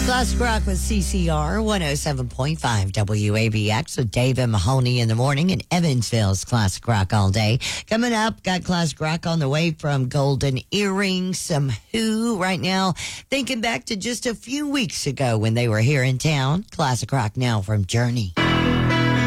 Classic Rock with CCR 107.5 WABX with David Mahoney in the morning in Evansville's Classic Rock all day. Coming up, got Classic Rock on the way from Golden Earrings, some Who right now. Thinking back to just a few weeks ago when they were here in town. Classic Rock now from Journey.